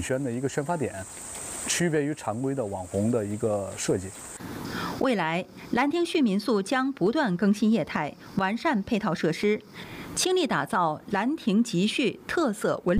领宣的一个宣发点，区别于常规的网红的一个设计。 未来，兰亭序民宿将不断更新业态，完善配套设施，倾力打造兰亭集序特色文旅。